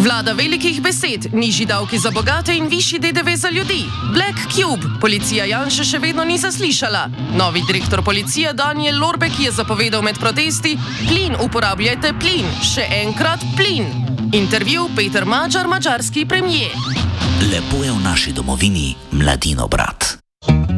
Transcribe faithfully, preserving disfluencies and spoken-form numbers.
Vlada velikih besed, nižji davki za bogate in višji D D V za ljudi. Black Cube, policija Janše še vedno ni zaslišala. Novi direktor policije Daniel Lorbek je zapovedal med protesti: plin, uporabljajte plin, še enkrat plin. Intervju Peter Mađar, madžarski premijer. Lepo je v naši domovini, mladino brat.